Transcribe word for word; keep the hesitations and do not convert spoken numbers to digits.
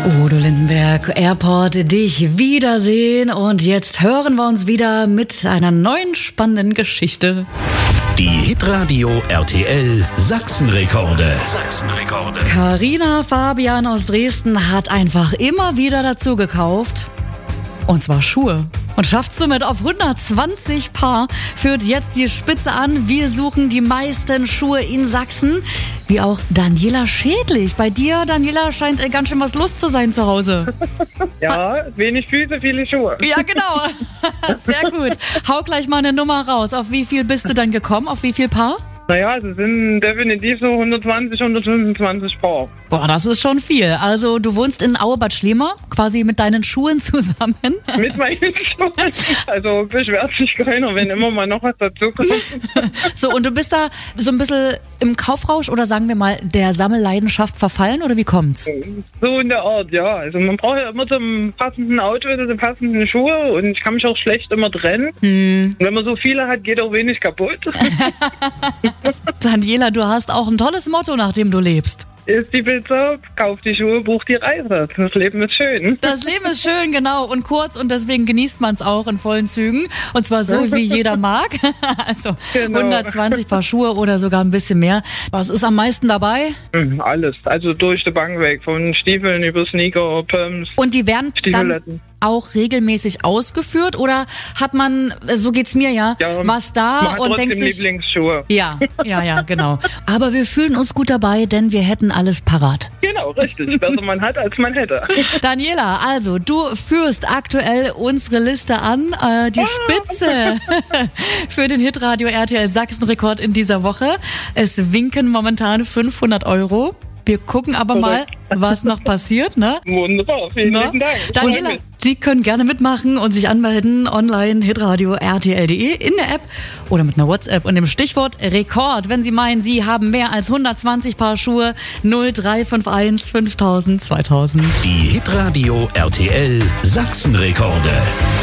Udo Lindenberg, Airport, dich wiedersehen. Und jetzt hören wir uns wieder mit einer neuen spannenden Geschichte. Die Hitradio R T L Sachsenrekorde. Sachsenrekorde. Carina Fabian aus Dresden hat einfach immer wieder dazu gekauft. Und zwar Schuhe. Und schafft somit auf hundertzwanzig Paar, führt jetzt die Spitze an. Wir suchen die meisten Schuhe in Sachsen. Wie auch Daniela Schädlich. Bei dir, Daniela, scheint äh, ganz schön was los zu sein zu Hause. Ja, wenig Füße, viele Schuhe. Ja, genau. Sehr gut. Hau gleich mal eine Nummer raus. Auf wie viel bist du dann gekommen? Auf wie viel Paar? Naja, es sind definitiv so hundertzwanzig, hundertfünfundzwanzig Paar. Boah, das ist schon viel. Also du wohnst in Auerbad Schliemer, quasi mit deinen Schuhen zusammen. Mit meinen Schuhen. Also beschwert sich keiner, wenn immer mal noch was dazu kommt. So, und du bist da so ein bisschen im Kaufrausch oder sagen wir mal der Sammelleidenschaft verfallen oder wie kommt's? So in der Art, ja. Also man braucht ja immer zum passenden Outfit die passenden Schuhe und ich kann mich auch schlecht immer trennen. Hm. Und wenn man so viele hat, geht auch wenig kaputt. Daniela, du hast auch ein tolles Motto, nach dem du lebst. Ist die Pizza, kauf die Schuhe, buch die Reise. Das Leben ist schön. Das Leben ist schön, genau, und kurz und deswegen genießt man es auch in vollen Zügen. Und zwar so, wie jeder mag. Also genau. hundertzwanzig Paar Schuhe oder sogar ein bisschen mehr. Was ist am meisten dabei? Alles, also durch die Bank weg, von Stiefeln über Sneaker, Pumps. Und die werden dann auch regelmäßig ausgeführt oder hat man, so geht's mir ja, ja was da man hat und denkt sich, Lieblingsschuhe. Ja, ja, ja, genau. Aber wir fühlen uns gut dabei, denn wir hätten alles parat. Genau, richtig. Besser man hat, als man hätte. Daniela, also du führst aktuell unsere Liste an, äh, die Spitze für den Hitradio R T L Sachsenrekord in dieser Woche. Es winken momentan fünfhundert Euro. Wir gucken aber mal, was noch passiert, ne? Wunderbar, vielen no? lieben Dank. Daniela, Sie können gerne mitmachen und sich anmelden online hitradio r t l punkt d e in der App oder mit einer WhatsApp und dem Stichwort Rekord, wenn Sie meinen, Sie haben mehr als hundertzwanzig Paar Schuhe. null drei fünf eins fünftausend zweitausend. Die Hitradio R T L Sachsenrekorde.